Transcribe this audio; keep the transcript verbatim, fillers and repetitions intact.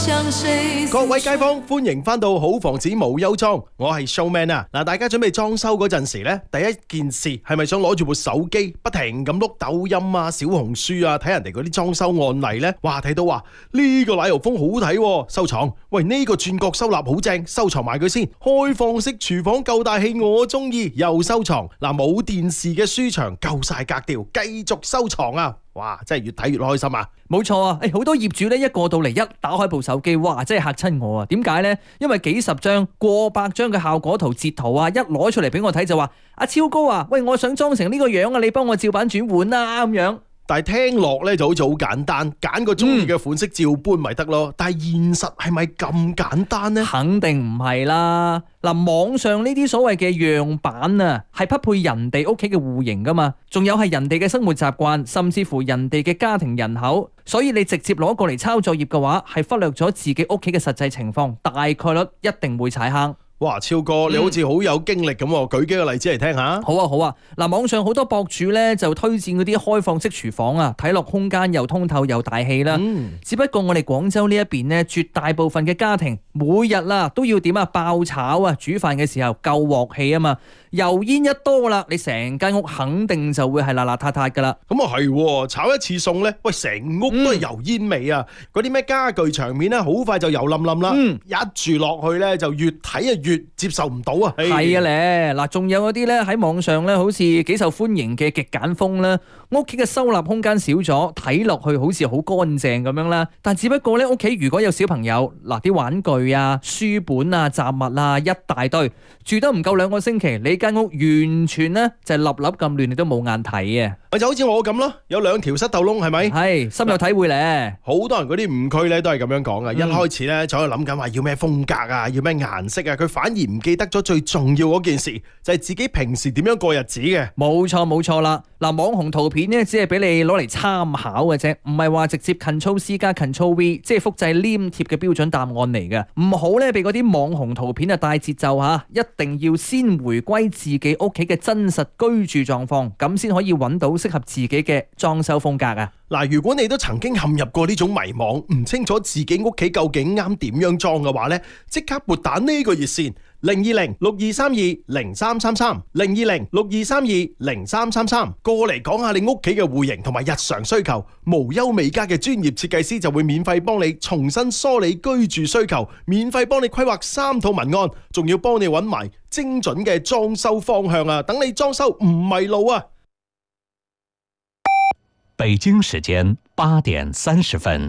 各位街坊，歡迎翻到好房子無憂裝，我係 Showman 啊！嗱，大家準備裝修嗰陣時咧，第一件事係咪想攞住部手機，不停咁碌抖音啊、小紅書啊，睇人哋嗰啲裝修案例呢？哇，睇到話呢個奶油風好睇，收藏。喂，呢個轉角收納好正，收藏埋佢先。開放式廚房夠大氣，我中意，又收藏。嗱，冇電視嘅書牆夠晒格調，繼續收藏啊！哇，真係越睇越開心啊！ 冇錯啊！誒，好多業主咧一過到嚟，一打開部手機，哇，真係嚇親我啊！點解呢？因為幾十張、過百張嘅效果圖、截圖啊，一攞出嚟俾我睇就話：阿超哥啊，喂，我想裝成呢個樣啊，你幫我照版轉換啊咁樣。 但係聽落咧就好似好簡單，揀個中意嘅款式照搬咪得咯。嗯、但係現實係咪咁簡單呢？ 肯定唔係啦。嗱，網上呢啲所謂嘅樣板啊，係匹配人哋屋企嘅戶型噶嘛，仲有係人哋嘅生活習慣，甚至乎人哋嘅家庭人口。所以你直接攞過嚟抄作業嘅話，係忽略咗自己屋企嘅實際情況，大概率一定會踩坑。 哇，超哥，你好似好有經歷咁，嗯、舉幾個例子嚟聽下。 好啊，好啊。嗱，網上好多博主咧就推薦嗰啲開放式廚房啊，睇落空間又通透又大氣啦。嗯、只不過我哋廣州呢一邊呢，絕大部分嘅家庭每日啦都要點啊爆炒啊，煮飯嘅時候夠鑊氣啊嘛。油煙一多啦，你成間屋肯定就會係邋邋遢遢噶啦。 咁啊係，炒一次餸咧，喂，成屋都係油煙味啊！嗰啲咩家具牆面咧，好快就油冧冧啦。嗯、一住落去咧，就越睇啊越接受唔到啊。 係啊咧，嗱，仲有嗰啲咧喺網上咧，好似幾受歡迎嘅極簡風啦，屋企嘅收納空間少咗，睇落去好似好乾淨咁樣啦。但只不過咧，屋企如果有小朋友，嗱，啲玩具啊、書本啊、雜物啊一大堆，住得唔夠兩個星期，你間屋完全咧就係粒粒咁亂，你都冇眼睇嘅。 咪就好似我咁咯，有兩條塞竇窿，係咪？ 係，深有體會咧。 好多人嗰啲誤區咧都係咁樣講嘅，嗯、一開始咧就喺度諗緊話要咩風格啊，要咩顏色啊，佢反而唔記得咗最重要嗰件事，就係、是、自己平時點樣過日子嘅。冇錯冇錯啦，嗱，網紅圖片咧只係俾你攞嚟參考嘅啫，唔係話直接 Ctrl C 加 Ctrl V， 即係複製黏貼嘅標準答案嚟嘅。唔好咧俾嗰啲網紅圖片啊帶節奏吓，一定要先回歸自己屋企嘅真實居住狀況，咁先可以揾到適合自己嘅裝修風格啊！嗱， 如果你都曾經陷入過呢種迷惘，唔清楚自己屋企究竟啱點樣裝嘅話呢，即刻撥打呢個熱線零二零六二三二零三三三零二零六二三二零三三三，過嚟講下你屋企嘅戶型同埋日常需求，無憂美家嘅專業設計師就會免費幫你重新梳理居住需求，免費幫你規劃三套文案，仲要幫你揾埋精準嘅裝修方向啊！等你裝修唔迷路啊！ 北京時間八點三十分。